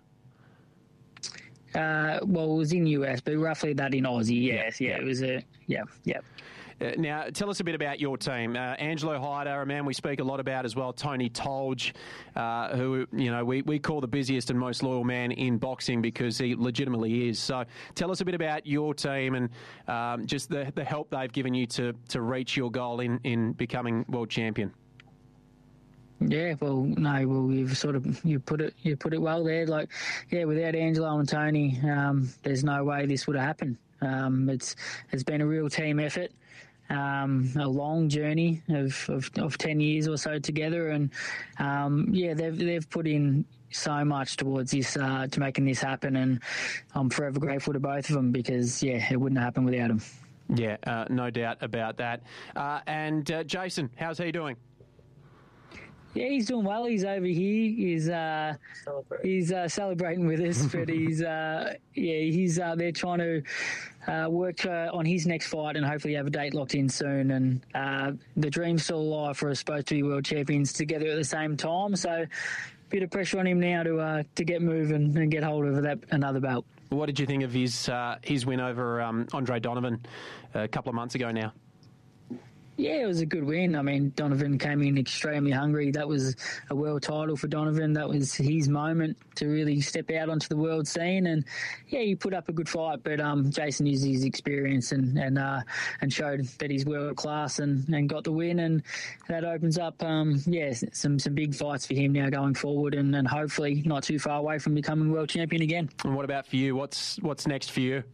Uh, well, it was in U S, but roughly that in Aussie, yes. Yeah, yeah, it was a, yeah, yeah. Uh, now, tell us a bit about your team. Uh, Angelo Hyder, a man we speak a lot about as well, Tony Tolge, uh, who, you know, we, we call the busiest and most loyal man in boxing because he legitimately is. So tell us a bit about your team and um, just the, the help they've given you to, to reach your goal in, in becoming world champion. Yeah, well, no, well, you've sort of you put it you put it well there. Like, yeah, without Angelo and Tony, um, there's no way this would have happened. Um, it's it's been a real team effort. Um, a long journey of, of, of ten years or so together, and um, yeah, they've they've put in so much towards this uh, to making this happen, and I'm forever grateful to both of them because yeah, it wouldn't happen without them. Yeah, uh, no doubt about that. Uh, and uh, Jason, how's he doing? Yeah, he's doing well. He's over here. He's uh, he's uh, celebrating with us, but he's uh, yeah, he's uh, they're trying to uh, work uh, on his next fight and hopefully have a date locked in soon. And uh, the dream's still alive for us both to be world champions together at the same time. So, a bit of pressure on him now to uh, to get moving and get hold of that another belt. What did you think of his uh, his win over um, Andre Donovan a couple of months ago now? Yeah, it was a good win. I mean, Donovan came in extremely hungry. That was a world title for Donovan. That was his moment to really step out onto the world scene. And, yeah, he put up a good fight. But um, Jason used his experience and and, uh, and showed that he's world class and, and got the win. And that opens up, um, yeah, some, some big fights for him now going forward and, and hopefully not too far away from becoming world champion again. And what about for you? What's, what's next for you?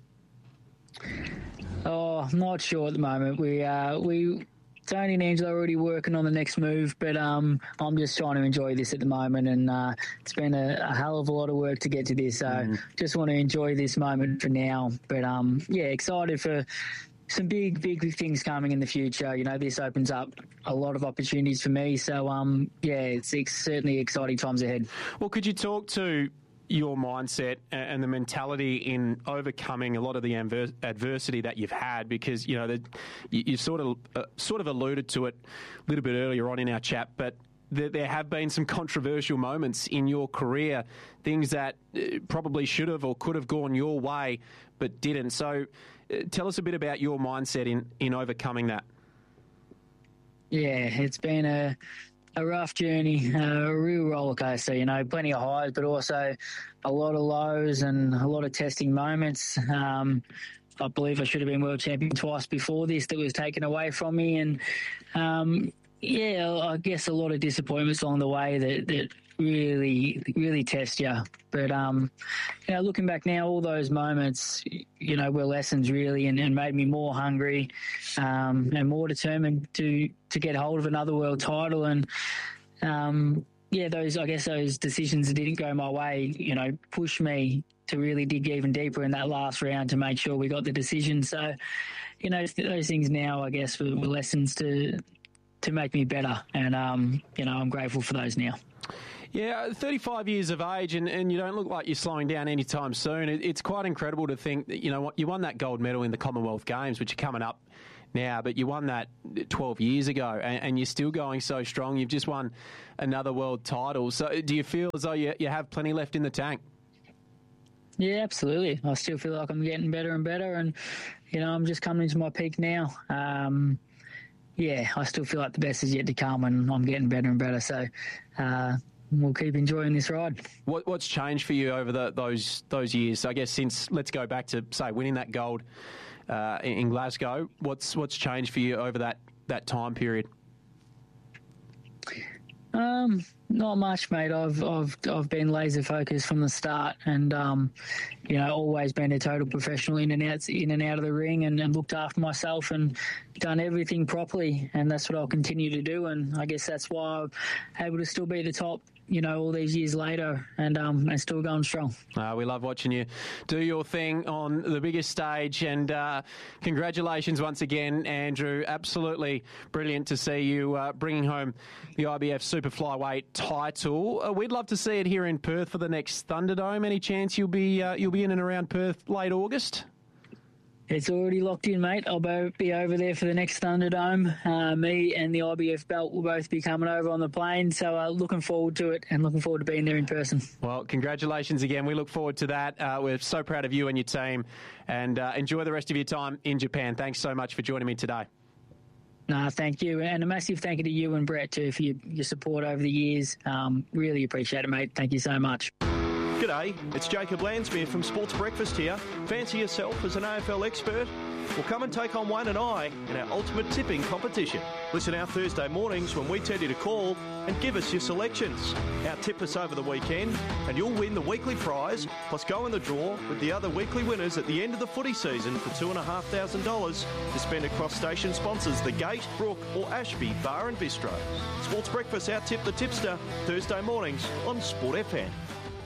Oh, I'm not sure at the moment. We uh, we... Tony and Angelo are already working on the next move, but um, I'm just trying to enjoy this at the moment, and uh, it's been a, a hell of a lot of work to get to this, so mm. just want to enjoy this moment for now. But, um, yeah, excited for some big, big things coming in the future. You know, this opens up a lot of opportunities for me, so, um, yeah, it's ex- certainly exciting times ahead. Well, could you talk to your mindset and the mentality in overcoming a lot of the adver- adversity that you've had, because you know the, you, you sort of uh, sort of alluded to it a little bit earlier on in our chat, but there, there have been some controversial moments in your career, things that uh, probably should have or could have gone your way but didn't. So uh, tell us a bit about your mindset in, in overcoming that. Yeah, it's been a A rough journey, a real roller coaster, you know, plenty of highs, but also a lot of lows and a lot of testing moments. Um, I believe I should have been world champion twice before this that was taken away from me. And, um, Yeah, I guess a lot of disappointments along the way that, that really, really test you. But, um, you know, looking back now, all those moments, you know, were lessons really and, and made me more hungry um, and more determined to, to get hold of another world title. And, um, yeah, those, I guess those decisions that didn't go my way, you know, pushed me to really dig even deeper in that last round to make sure we got the decision. So, you know, those things now, I guess, were, were lessons to to make me better. And, um, you know, I'm grateful for those now. Yeah, thirty-five years of age, and, and you don't look like you're slowing down anytime soon. It, it's quite incredible to think that, you know, you won that gold medal in the Commonwealth Games, which are coming up now, but you won that twelve years ago, and, and you're still going so strong. You've just won another world title. So do you feel as though you, you have plenty left in the tank? Yeah, absolutely. I still feel like I'm getting better and better, and, you know, I'm just coming into my peak now. Um, yeah, I still feel like the best is yet to come, and I'm getting better and better. So uh, we'll keep enjoying this ride. What, what's changed for you over the, those those years? I guess since, let's go back to, say, winning that gold uh, in, in Glasgow. What's what's changed for you over that, that time period? Um, not much, mate. I've I've I've been laser focused from the start, and um, you know, always been a total professional in and out in and out of the ring, and, and looked after myself and done everything properly, and that's what I'll continue to do. And I guess that's why I'm able to still be at the top, you know, all these years later, and um, and still going strong. Uh, we love watching you do your thing on the biggest stage, and uh, congratulations once again, Andrew. Absolutely brilliant to see you uh, bringing home the I B F Super Flyweight title. Uh, we'd love to see it here in Perth for the next Thunderdome. Any chance you'll be uh, you'll be in and around Perth late August? It's already locked in, mate. I'll be over there for the next Thunderdome. Uh, me and the I B F belt will both be coming over on the plane, so uh, looking forward to it and looking forward to being there in person. Well, congratulations again. We look forward to that. Uh, we're so proud of you and your team, and uh, enjoy the rest of your time in Japan. Thanks so much for joining me today. No, thank you. And a massive thank you to you and Brett, too, for your, your support over the years. Um, really appreciate it, mate. Thank you so much. G'day, it's Jacob Landsmere from Sports Breakfast here. Fancy yourself as an A F L expert? Well, come and take on Wayne and I in our ultimate tipping competition. Listen our Thursday mornings when we tell you to call and give us your selections. Our tip us over the weekend and you'll win the weekly prize, plus go in the draw with the other weekly winners at the end of the footy season for two thousand five hundred dollars to spend across station sponsors The Gate, Brook or Ashby Bar and Bistro. Sports Breakfast out-tip the tipster, Thursday mornings on Sport F M.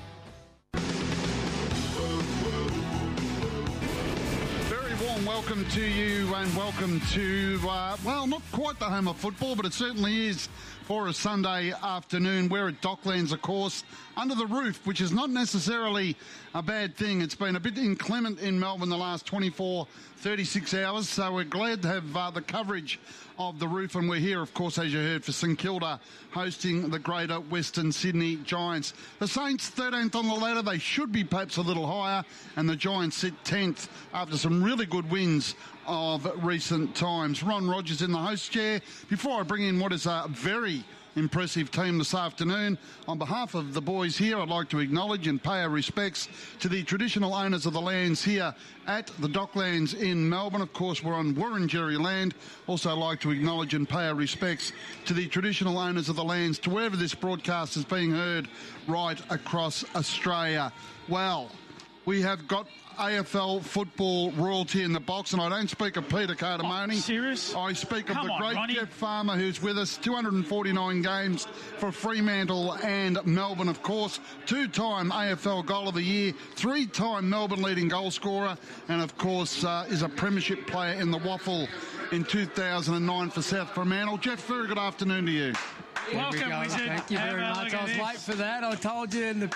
Welcome to you and welcome to, uh, well, not quite the home of football, but it certainly is for a Sunday afternoon. We're at Docklands, of course, under the roof, which is not necessarily a bad thing. It's been a bit inclement in Melbourne the last twenty-four, thirty-six hours, so we're glad to have uh, the coverage of the roof, and we're here, of course, as you heard, for St Kilda hosting the Greater Western Sydney Giants. The Saints thirteenth on the ladder. They should be perhaps a little higher, and the Giants sit tenth after some really good wins of recent times. Ron Rogers in the host chair. Before I bring in what is a very impressive team this afternoon, on behalf of the boys here, I'd like to acknowledge and pay our respects to the traditional owners of the lands here at the Docklands in Melbourne. Of course, we're on Wurundjeri land. Also like to acknowledge and pay our respects to the traditional owners of the lands to wherever this broadcast is being heard right across Australia. Well, we have got A F L football royalty in the box, and I don't speak of Peter Cardamone. Oh, serious? I speak Come of the on, great Ronnie. Jeff Farmer, who's with us. two hundred forty-nine games for Fremantle and Melbourne, of course. Two-time A F L Goal of the Year, three-time Melbourne leading goal scorer, and, of course, uh, is a premiership player in the Waffle in two thousand nine for South Fremantle. Jeff, very good afternoon to you. Welcome, Wizard. Thank you very Have a much. look I was at late this. for that. I told you in the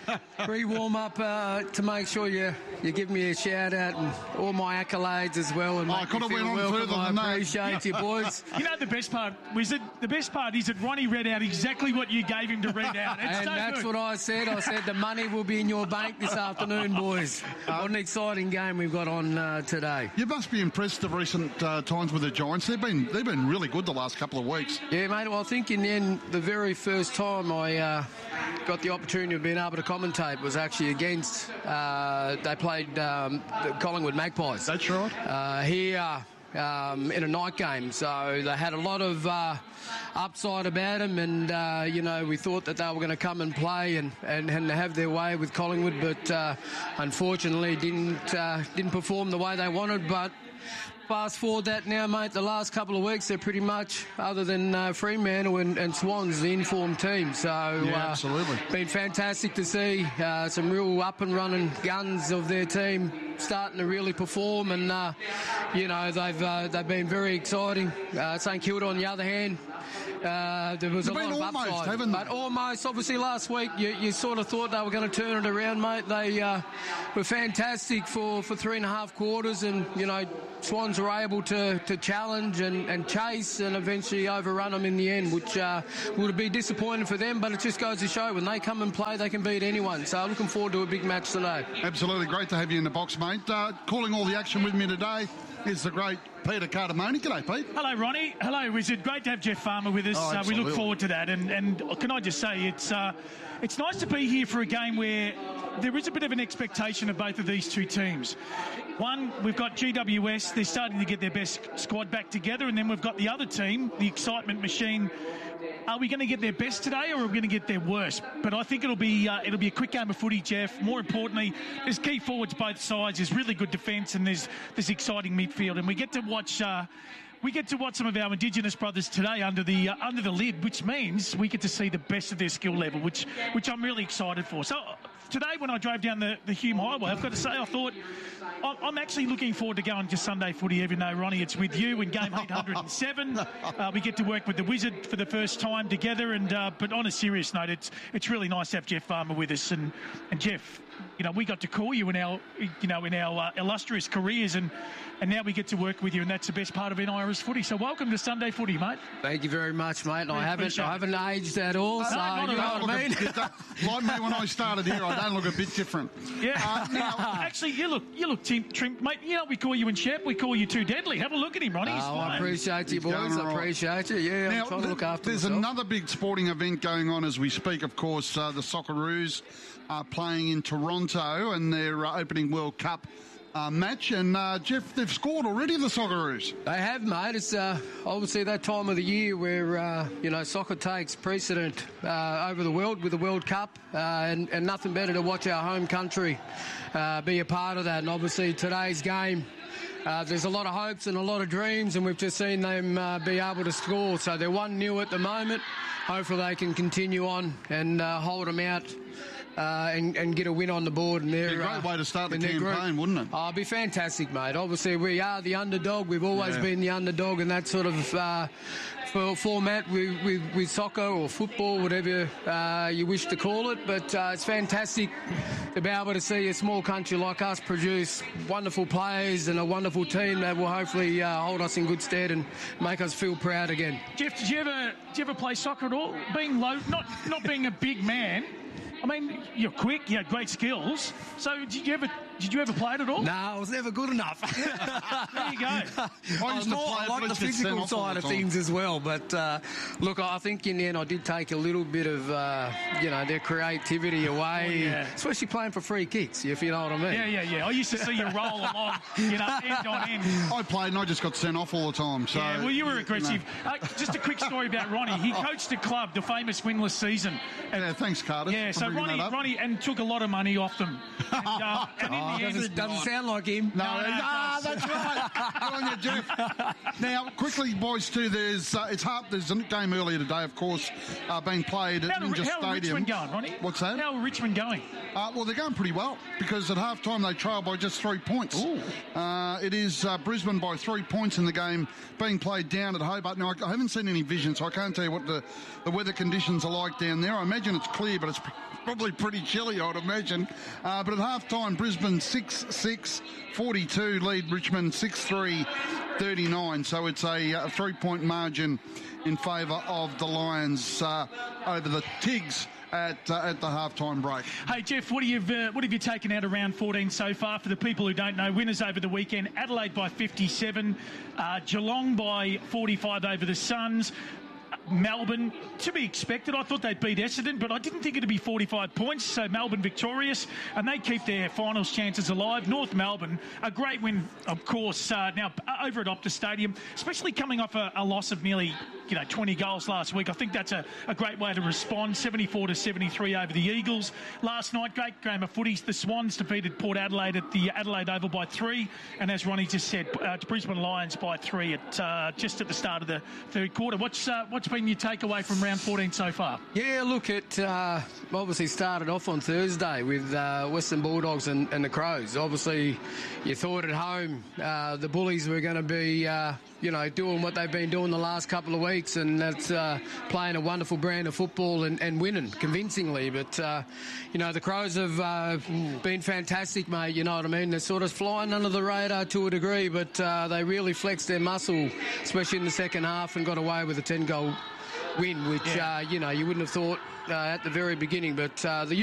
pre-warm-up uh, to make sure you, you give me a shout-out and all my accolades as well. And Oh, I make could me have feel went on welcome. further I than that. appreciate you, boys. You know the best part, Wizard? The best part is that Ronnie read out exactly what you gave him to read out. It's And so that's good. what I said. I said the money will be in your bank this afternoon, boys. What an exciting game we've got on uh, today. You must be impressed of recent uh, times with the Giants. They've been they've been really good the last couple of weeks. Yeah, mate. Well, I think in the end, the very first time I uh, got the opportunity of being able to commentate was actually against, uh, they played um, the Collingwood Magpies. That's right. Uh, here um, in a night game. So they had a lot of uh, upside about them, and, uh, you know, we thought that they were going to come and play and, and, and have their way with Collingwood, but uh, unfortunately didn't, uh, didn't perform the way they wanted. But fast forward that now, mate, the last couple of weeks, they're pretty much, other than uh, Fremantle and, and Swans, the informed team. So, yeah, uh, absolutely. Been fantastic to see uh, some real up-and-running guns of their team starting to really perform, and, uh, you know, they've uh, they've been very exciting. Uh, St Kilda, on the other hand, Uh, there was They've a lot been of almost, upside, haven't they? but almost. Obviously, last week you, you sort of thought they were going to turn it around, mate. They uh, were fantastic for, for three and a half quarters, and you know, Swans were able to, to challenge and, and chase, and eventually overrun them in the end, which uh, would be disappointing for them. But it just goes to show when they come and play, they can beat anyone. So looking forward to a big match today. Absolutely great to have you in the box, mate. Uh, calling all the action with me today is the great Peter Cardamone. G'day, Pete. Hello, Ronnie. Hello, Wizard. Great to have Jeff Farmer with us. Oh, uh, we look forward to that. And, and can I just say, it's uh, it's nice to be here for a game where there is a bit of an expectation of both of these two teams. One, we've got G W S. They're starting to get their best squad back together. And then we've got the other team, the excitement machine. Are we going to get their best today, or are we going to get their worst? But I think it'll be uh, it'll be a quick game of footy, Jeff. More importantly, there's key forwards both sides. There's really good defence, and there's there's exciting midfield. And we get to watch uh, we get to watch some of our Indigenous brothers today under the uh, under the lid, which means we get to see the best of their skill level, which which I'm really excited for. So today, when I drove down the, the Hume Highway, I've got to say, I thought, I'm actually looking forward to going to Sunday footy, even though, Ronnie, it's with you in game eight hundred seven. Uh, we get to work with the Wizard for the first time together. And uh, but on a serious note, it's it's really nice to have Jeff Farmer with us. And, and Jeff, you know, we got to call you in our, you know, in our uh, illustrious careers, and, and now we get to work with you, and that's the best part of N I R S footy. So welcome to Sunday footy, mate. Thank you very much, mate. And I haven't, I haven't aged at all, so no, you know what I mean. Like me when I started here, I don't look a bit different. Yeah. Uh, now, actually, you look, you look tim- trimmed, mate. You know, we call you in Shep, we call you Too Deadly. Have a look at him, Ronnie. Oh, I appreciate you, boys. I appreciate you. Yeah, now, I'm trying to look after There's myself. another big sporting event going on as we speak, of course. Uh, the Socceroos are playing in Toronto, and their uh, opening World Cup uh, match. And, uh, Jeff, they've scored already, the Socceroos. They have, mate. It's uh, obviously that time of the year where, uh, you know, soccer takes precedent uh, over the world with the World Cup, uh, and, and nothing better to watch our home country uh, be a part of that. And obviously today's game, Uh, there's a lot of hopes and a lot of dreams, and we've just seen them uh, be able to score. So they're one nil at the moment. Hopefully they can continue on and uh, hold them out uh, and, and get a win on the board. And they're, It'd be a great uh, way to start the in their campaign, group. wouldn't it? Oh, it'd be fantastic, mate. Obviously we are the underdog. We've always Yeah. been the underdog in that sort of uh, for format with, with, with soccer or football, whatever uh, you wish to call it. But uh, it's fantastic to be able to see a small country like us produce wonderful players and a wonderful team that will hopefully uh, hold us in good stead and make us feel proud again. Jeff, did you ever did you ever play soccer at all? Being low, not not being a big man. I mean, you're quick, you had great skills. So did you ever did you ever play it at all? No, I was never good enough. There you go. I I, used to more, play I it, like but the it's just sent physical off all side the of time. things as well. But uh, look, I think in the end I did take a little bit of, uh, you know, their creativity away, Oh, yeah. especially playing for free kicks, if you know what I mean. Yeah, yeah, yeah. I used to see you roll along, you know, end on end. I played and I just got sent off all the time. So, Yeah, well, you were know. aggressive. Uh, just a quick story about Ronnie. He coached a club, the famous winless season. And, yeah, thanks, Carter. Yeah, for so bringing Ronnie, that up. End, and took a lot of money off them. And, uh, and in Oh, the end, doesn't, doesn't sound like him. No, No, no, it ah, does. that's right. Good on you, Jeff. Now, quickly, boys, too. There's uh, it's hard. There's a game earlier today, of course, uh, being played at how, Ninja how are Stadium. Richmond going, Ronnie? What's that? How are Richmond going? Uh, well, they're going pretty well because at half time they trail by just three points. Uh, it is uh, Brisbane by three points in the game being played down at Hobart. Now, I, I haven't seen any vision, so I can't tell you what the, the weather conditions are like down there. I imagine it's clear, but it's pr- probably pretty chilly, I would imagine. Uh, but at half time, Brisbane six six, forty-two, lead Richmond six three, thirty-nine. So it's a, a three-point margin in favour of the Lions uh, over the Tigs at uh, at the halftime break. Hey, Jeff, what, do you, uh, what have you taken out of round fourteen so far? For the people who don't know, winners over the weekend, Adelaide by fifty-seven, uh, Geelong by forty-five over the Suns. Melbourne, to be expected. I thought they'd beat Essendon, but I didn't think it'd be forty-five points. So Melbourne victorious, and they keep their finals chances alive. North Melbourne, a great win, of course, uh, now over at Optus Stadium, especially coming off a, a loss of nearly, you know, twenty goals last week. I think that's a, a great way to respond. seventy-four to seventy-three over the Eagles. Last night, great game of footy. The Swans defeated Port Adelaide at the Adelaide Oval by three, and as Ronnie just said, uh, Brisbane Lions by three at uh, just at the start of the third quarter. What's uh, what's been your takeaway from round fourteen so far? Yeah, look, it uh, obviously started off on Thursday with uh, Western Bulldogs and, and the Crows. Obviously, you thought at home uh, the Bullies were going to be, uh, you know, doing what they've been doing the last couple of weeks, and that's uh, playing a wonderful brand of football and, and winning convincingly. But, uh, you know, the Crows have uh, been fantastic, mate, you know what I mean? They're sort of flying under the radar to a degree, but uh, they really flexed their muscle, especially in the second half, and got away with a ten-goal win, which, yeah. uh, you know, you wouldn't have thought uh, at the very beginning. But uh, the